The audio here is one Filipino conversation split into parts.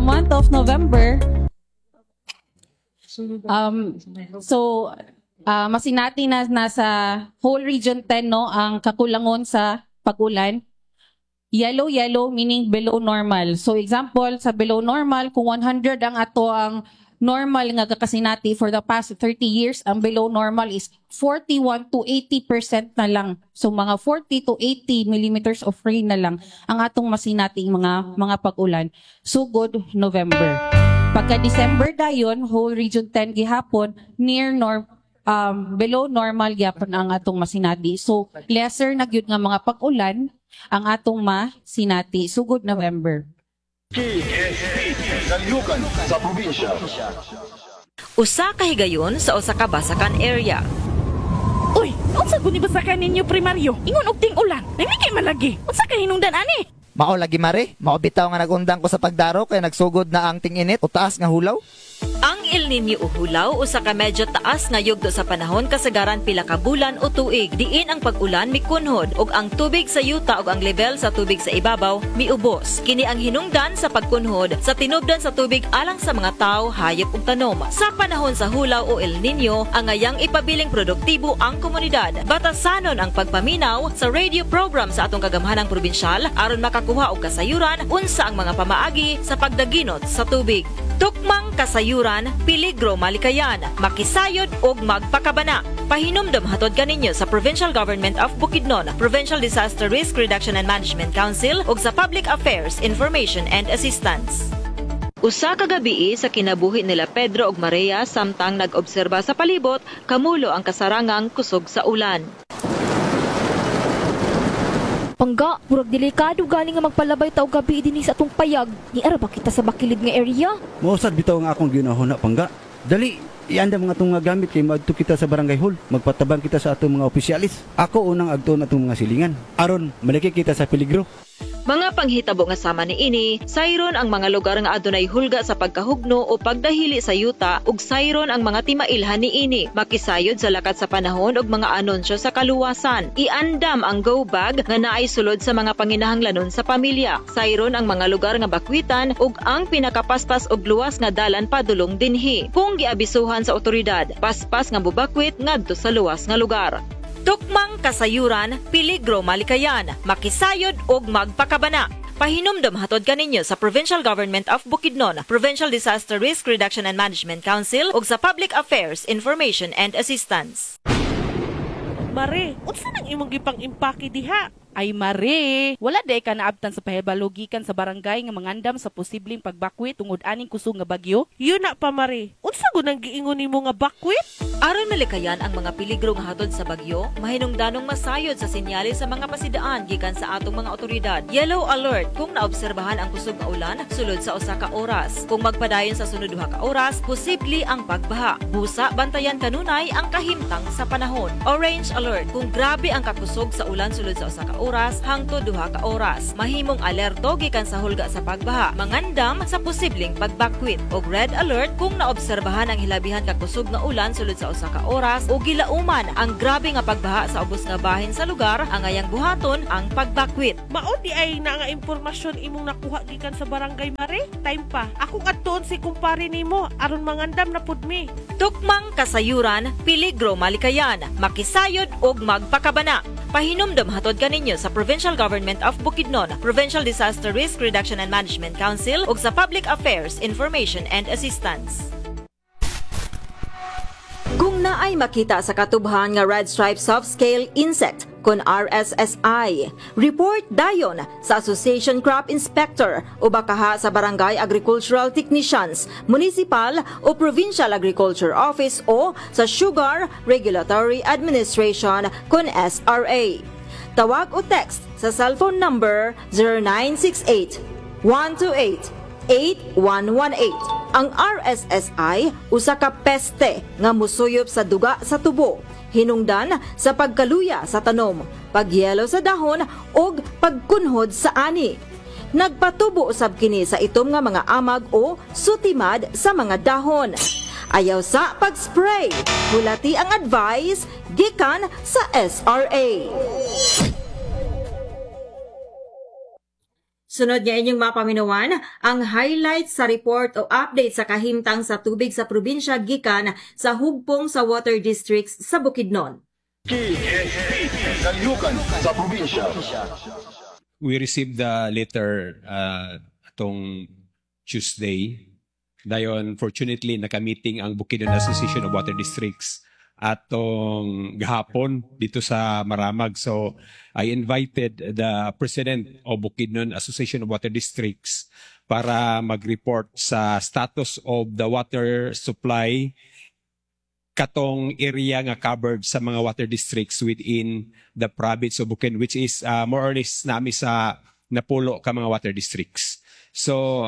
month of November, masinati na nasa whole region 10 no ang kakulangon sa pag-ulan. Yellow meaning below normal. So example sa below normal, kung 100 ang ato ang normal nga kakasinati for the past 30 years, ang below normal is 41 to 80% na lang. So mga 40 to 80 millimeters of rain na lang ang atong masinati mga pag-ulan. So good November. Pagka December dayon, whole region 10 gihapon below normal gyapon ang atong masinati. So lesser na gyud nga mga pag-ulan ang atong masinati. So good November. Sa probinsya. Usa ka higayon sa usa ka basakan area. Uy, unsa guni basakan ninyo primaryo? Ingon og ting ulan. Nami kay malagi. Unsa ka hinungdan ani? Mao lagi mare, mao bitaw nga nagundang ko sa pagdaro kay nagsugod na ang ting-init o taas nga hulaw. Ang El Nino o hulaw usa ka medyo taas nga yugto sa panahon kasagaran pila ka bulan o tuig. Diin ang pag-ulan mikunhod ug ang tubig sa yuta ug ang level sa tubig sa ibabaw miubos. Kini ang hinungdan sa pagkunhod sa tinubdan sa tubig alang sa mga tawo, hayop ug tanom. Sa panahon sa hulaw o El Nino, ang ngayang ipabiling produktibo ang komunidad. Batasanon ang pagpaminaw sa radio program sa atong kagamhanang probinsyal aron makakuha og kasayuran unsa ang mga pamaagi sa pagdaginot sa tubig. Tukmang kasayuran, peligro malikayan, makisayod ug magpakabana. Pahinumdom hatod kaninyo sa Provincial Government of Bukidnon, Provincial Disaster Risk Reduction and Management Council ug sa Public Affairs Information and Assistance. Usa ka gabi sa kinabuhi nila Pedro ug Maria samtang nag-obserba sa palibot, kamulo ang kasarangang kusog sa ulan. Pangga, murag delikado galing nga magpalabay tao gabi dinhi sa atong payag. Ni ara ba kita sa bakilid nga area? Mausad bitaw nga akong ginahuna, Pangga. Dali, ianda mga itong nga gamit kay maadto kita sa barangay hall. Magpatabang kita sa atong mga opisyalis. Ako unang agton atong mga silingan. Aron, maliki kita sa peligro. Mga panghitabo nga sama ni ini, sayron ang mga lugar nga adunay hulga sa pagkahugno o pagdahili sa yuta ug sayron ang mga timailhan ni ini. Makisayod sa lakat sa panahon ug mga anunsyo sa kaluwasan. Iandam ang go bag nga naay sulod sa mga panginahanglanon sa pamilya. Sayron ang mga lugar nga bakwitan ug ang pinakapaspas og luwas nga dalan padulong dinhi. Kung giabisuhan sa otoridad, paspas nga bubakwit ngadto sa luwas nga lugar. Tukmang kasayuran, peligro malikayan, makisayod ug magpakabana. Pahinumdom hatod kaninyo sa Provincial Government of Bukidnon, Provincial Disaster Risk Reduction and Management Council ug sa Public Affairs Information and Assistance. Mare, unsa nang imong gipang impake diha? Ay Mare, wala day ka naabtan sa pahibalugikan sa barangay nga mangandam sa posibleng pagbakwit tungod aning kusog nga bagyo? Yun na pa Mare, unsa gud ang giingon nimo nga bakwit? Aron malikayan ang mga peligro nga hatod sa bagyo, mahinungdanong masayod sa senyales sa mga pasidaan gikan sa atong mga otoridad. Yellow alert kung naobserbahan ang kusog nga ulan sulod sa usa ka oras. Kung magpadayon sa sunod 2 ka oras, posible ang pagbaha. Busa bantayan kanunay ang kahimtang sa panahon. Orange alert kung grabe ang kakusog sa ulan sulod sa usa ka oras hangtod 2 ka oras. Mahimong alerto gikan sa hulga sa pagbaha, mangandam sa posibleng pagbakwit. Og red alert kung naobserbahan ang hilabihan ka kusog nga ulan sulod sa usa ka oras o gilauman ang grabe nga pagbaha sa ubos nga bahin sa lugar, ang ayang buhaton ang pagbakwit. Mao di ay na nga impormasyon imong nakuha gikan sa barangay Mare? Time pa. Akong adton si kumpare nimo aron mangandam na pud mi. Tukmang kasayuran, peligro malikayan, makisayod ug magpakabana. Pahinumdom hatod kaninyo sa Provincial Government of Bukidnon, Provincial Disaster Risk Reduction and Management Council ug sa Public Affairs Information and Assistance. Kung naay makita sa katubhan nga red stripe soft-scale insect kon RSSI, report dayon sa Association Crop Inspector o bakaha sa Barangay Agricultural Technicians, Municipal o Provincial Agriculture Office o sa Sugar Regulatory Administration kon SRA. Tawag o text sa cellphone number 0968 128 8118. Ang RSSI usa ka peste nga musuyop sa duga sa tubo, hinungdan sa pagkaluya sa tanom, pagyelo sa dahon ug pagkunhod sa ani. Nagpatubo usab kini sa itom nga mga amag o sutimad sa mga dahon. Ayaw sa pag-spray, bulati ang advice gikan sa SRA. Sunod nga inyong mapaminawan ang highlights sa report o update sa kahimtang sa tubig sa probinsya gikan sa hugpong sa water districts sa Bukidnon. Kalihukan sa probinsya. We received the letter atong Tuesday. Dayon, fortunately, nakamiting ang Bukidnon Association of Water Districts atong gahapon dito sa Maramag. So, I invited the President of Bukidnon Association of Water Districts para mag-report sa status of the water supply katong area nga covered sa mga water districts within the province of Bukidnon, which is more or less nami sa napulo ka mga water districts. So,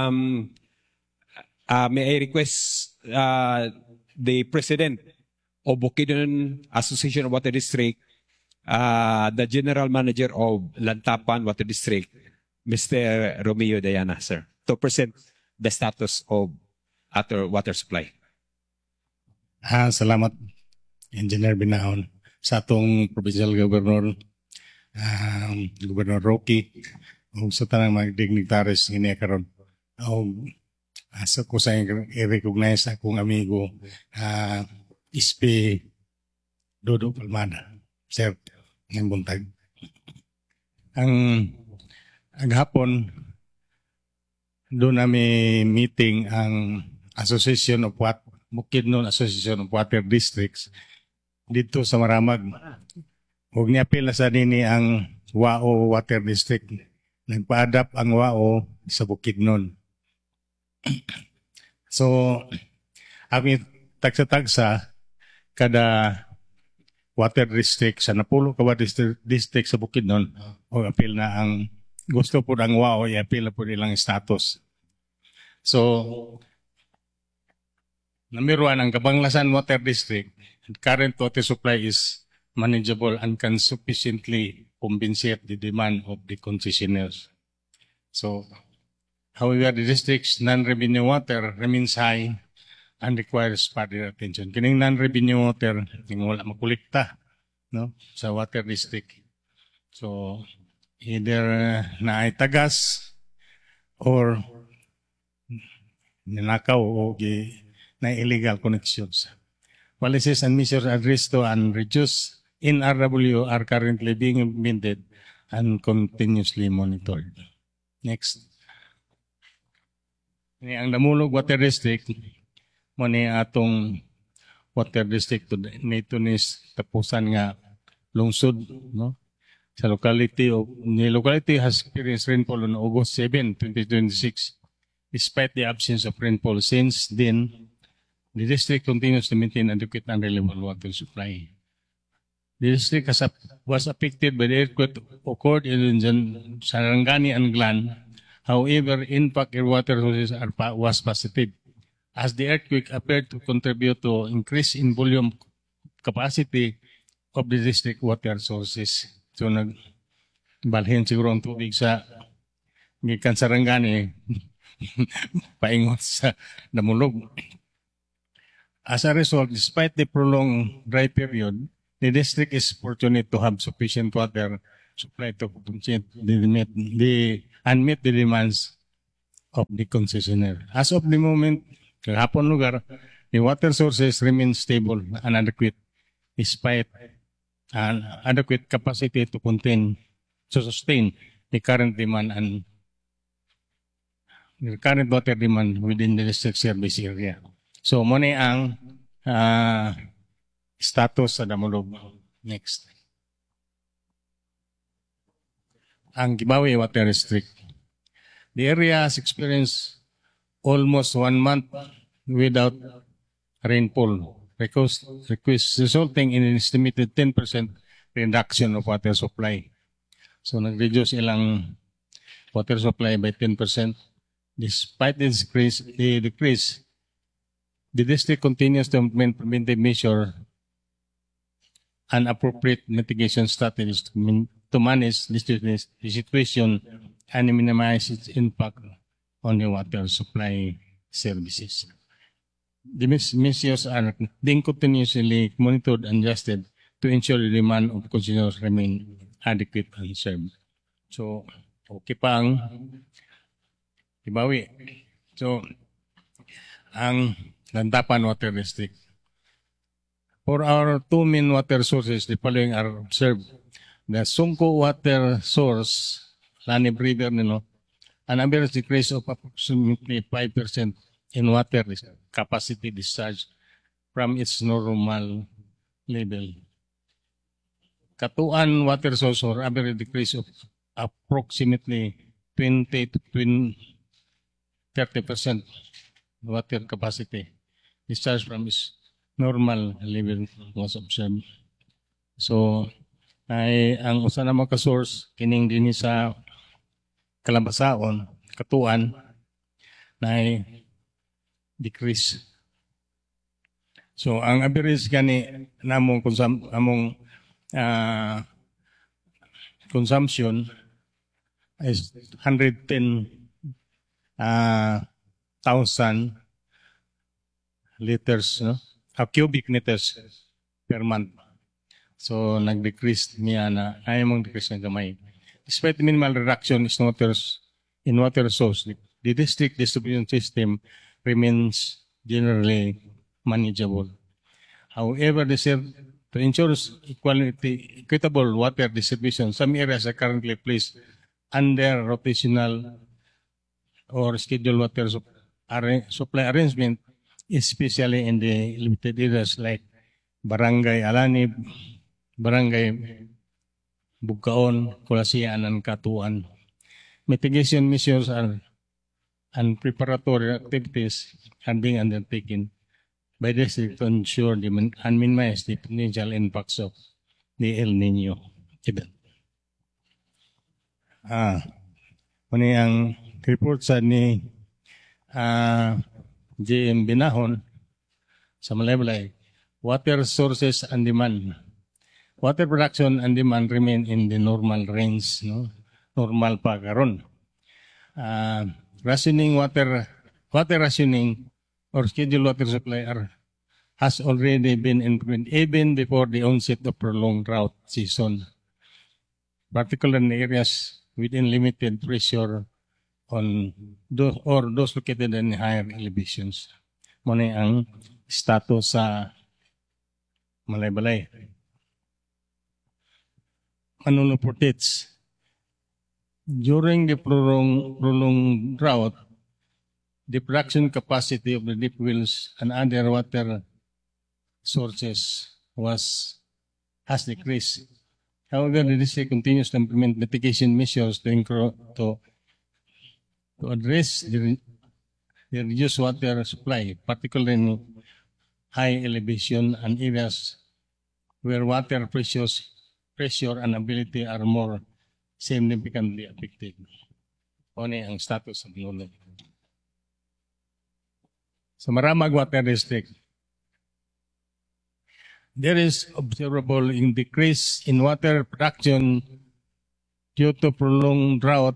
may I request the President of Bukidnon Association of Water District, the General Manager of Lantapan Water District, Mr. Romeo Diana, sir, to present the status of our water supply. Salamat, Engineer Binaon, sa atong Provincial Governor, Governor Rocky, o sa tanang mga dignitaries nga karon. Asa ko sa i-recognize akong amigo, SP Dodo Palmada, sir, ng buntag. Ang hapon, doon namin meeting ang Bukidnon Association of Water Districts dito sa Maramag. Huwag niya pila sa nini ang WAO Water District. Nagpa-adapt ang WAO sa Bukidnon. So, kami tagsa-tagsa kada water district sa napulo ka district sa Bukidnon o apil na ang gusto po ng WAO i-apil na po nilang status. So, number 1, ang Kabanglasan Water District, current water supply is manageable and can sufficiently compensate the demand of the concessionaires. So, however, the district's non-revenue water remains high and requires further attention. Kining non-revenue water, yung wala makulikta, no, sa water district. So, either na ay tagas or ninakaw o na illegal connections. Policies and measures addressed to and reduce NRW are currently being implemented and continuously monitored. Next. Ang Damulog Water District, mo ni atong water district nito ni tapusan nga lungsod, no, sa locality has experienced rainfall on August 7, 2026. Despite the absence of rainfall since then, the district continues to maintain adequate and reliable water supply. The district was affected by the earthquake occurred in Sarangani and Glan. However, impact air water sources was positive, as the earthquake appeared to contribute to increase in volume capacity of the district water sources. So, nagbalhin siguro ang tubig sa gikan Sarangani, paingot sa Damulog. As a result, despite the prolonged dry period, the district is fortunate to have sufficient water supply to meet the demands of the concessionaire. As of the moment, kahapon lugar, the water sources remain stable and adequate despite an adequate capacity to sustain the current demand and the current water demand within the district service area. So, muna ang status sa Damulog. Next. Ang Gibawi Water District. The area has experienced almost 1 month without rainfall, resulting in an estimated 10% reduction of water supply. So, nag-reduce ilang water supply by 10%. Despite this decrease, the district continues to implement preventive measures and appropriate mitigation strategies to manage the situation and minimize its impact on the water supply services. The measures are being continuously monitored and adjusted to ensure the demand of consumers remain adequate and served. So, okay pa ang ibawi. So, ang Landapan Water District. For our two main water sources, the following are observed. The Sungko water source, Lanib River, an average decrease of approximately 5% in water capacity discharge from its normal level. Katuan water source or average decrease of approximately 20 to 30% water capacity discharge from its normal level was observed. So, ay ang usa na mga ka-source kining dinhi sa Kalabasaon, Katuan, na decrease. So, ang average gani namong consumption is 110,000 liters, cubic meters per month. So, nag-decrease niya na, ayaw mong decrease na gamay. Despite minimal reduction in water source, the district distribution system remains generally manageable. However, to ensure equitable water distribution, some areas are currently placed under rotational or scheduled water supply arrangement, especially in the limited areas like Barangay Alanib, Barangay Bugkaon, Kulasian, and Katuan. Mitigation measures and preparatory activities are being undertaken by the district to ensure and minimize the potential impacts of the El Nino event. Muna ang report sa ni JM Binahon sa Malaybalay, water sources and demand. Water production and demand remain in the normal range, normal pa karon. Rationing water rationing or scheduled water supply has already been implemented even before the onset of prolonged drought season, particularly in areas within limited pressure on those located in higher elevations. Muna ang status sa Malaybalay. Manunupurtits. During the prolonged drought, the production capacity of the deep wells and other water sources has decreased. However, the district continues to implement mitigation measures to address the reduced water supply, particularly in high elevation and areas where water pressure and ability are more significantly affected. Ano ang status ng ulo. Sa Maramag Water District, there is observable in decrease in water production due to prolonged drought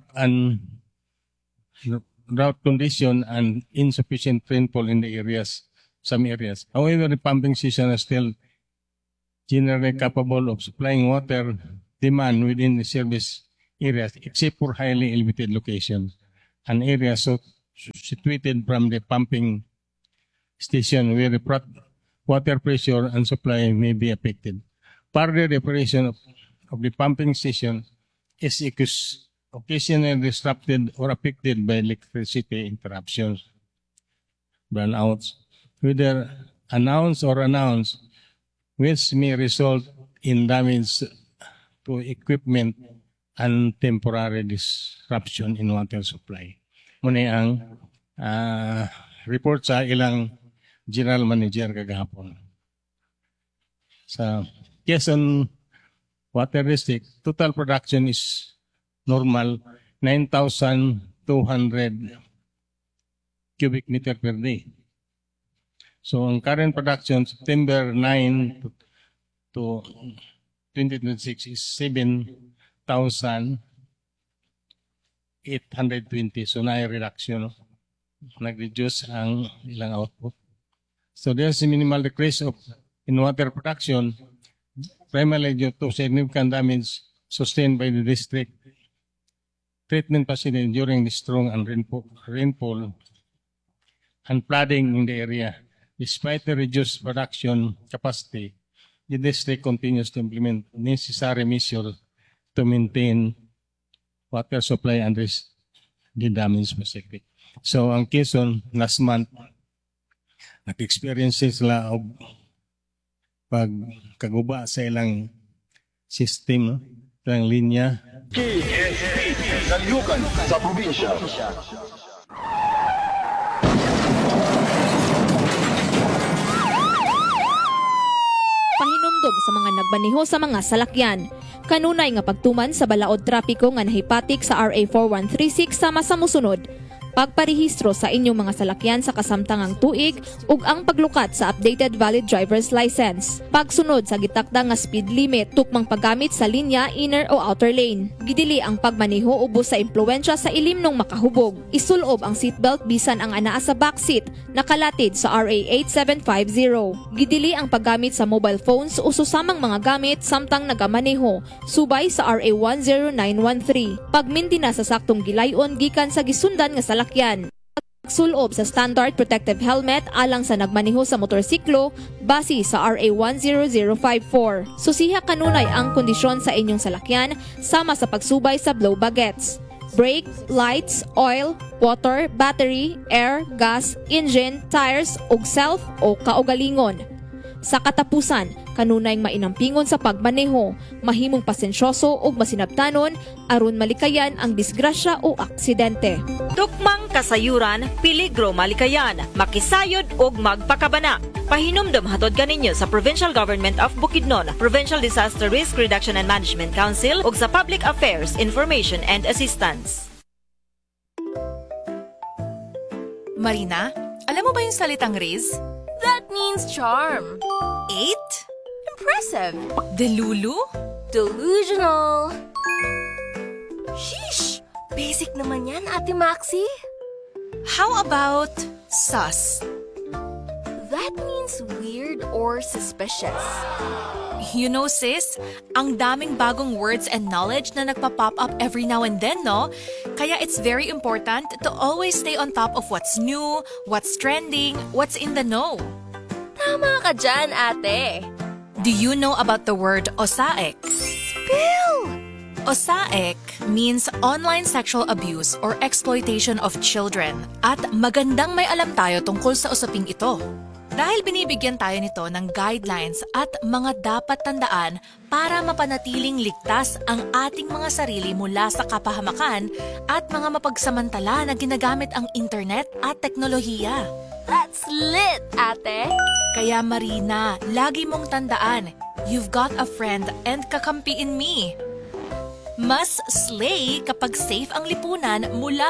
condition and insufficient rainfall in the some areas. However, the pumping season is still generally capable of supplying water demand within the service areas, except for highly elevated locations and areas situated from the pumping station where the water pressure and supply may be affected. Further, the operation of the pumping station is occasionally disrupted or affected by electricity interruptions, brownouts, whether announced or unannounced, which may result in damage to equipment and temporary disruption in water supply. Muna ang report sa ilang general manager kagahapon. Sa Quezon Water District, total production is normal 9,200 cubic meter per day. So ang current production September 9 to 2026 is 7,820. So na reduction, nag-reduce ang ilang output. So there's a minimal decrease in water production, primarily due to significant damage sustained by the district treatment facility during the strong and rainfall and flooding in the area. Despite the reduced production capacity, the district continues to implement necessary measures to maintain water supply and the damage specific. So ang Quezon, last month, nag-experience sila og pagkaguba sa ilang system, no? Ilang linya. Kalihukan sa probinsya. Pahinumdom sa mga nagmaneho sa mga salakyan. Kanunay nga pagtuman sa balaod trapiko nga nahipatik sa RA 4136 sama sa musunod. Pagparehistro sa inyong mga salakyan sa kasamtangang tuig ug ang paglukat sa updated valid driver's license. Pagsunod sa gitakda nga speed limit, tukmang paggamit sa linya, inner o outer lane. Gidili ang pagmaneho ubos sa impluwensya sa ilim nung makahubog. Isulob ang seatbelt bisan ang anaa sa backseat, nakalatid sa RA 8750. Gidili ang paggamit sa mobile phones o susamang mga gamit samtang nagamaneho, subay sa RA 10913. Pagmintina sa saktong gilayon gikan sa gisundan nga salakyan. Pagsulob sa standard protective helmet alang sa nagmaneho sa motorsiklo base sa RA 10054. Susiha kanunay ang kondisyon sa inyong salakyan sama sa pagsubay sa blow bagets. Brake, lights, oil, water, battery, air, gas, engine, tires, ug self o kaugalingon. Sa katapusan, kanunay mainampingon sa pagmaneho, mahimong pasensyoso ug masinabtanon aron malikayan ang disgrasya o aksidente. Tukmang kasayuran, peligro malikayan, makisayod ug magpakabana. Pahinumdum hatod kaninyo sa Provincial Government of Bukidnon, Provincial Disaster Risk Reduction and Management Council ug sa Public Affairs Information and Assistance. Marina, alam mo ba yung salitang Riz? That means charm. 8? Impressive. Delulu? Delusional. Sheesh! Basic naman yan, Ate Maxi. How about sus? That means weird or suspicious. You know, sis, ang daming bagong words and knowledge na nagpa-pop up every now and then, no? Kaya it's very important to always stay on top of what's new, what's trending, what's in the know. Tama ka dyan, ate. Do you know about the word osaek? Spill! Osaek means online sexual abuse or exploitation of children. At magandang may alam tayo tungkol sa usaping ito. Dahil binibigyan tayo nito ng guidelines at mga dapat tandaan para mapanatiling ligtas ang ating mga sarili mula sa kapahamakan at mga mapagsamantala na ginagamit ang internet at teknolohiya. That's lit, ate! Kaya Marina, lagi mong tandaan, you've got a friend and kakampi in me. Mas slay kapag safe ang lipunan mula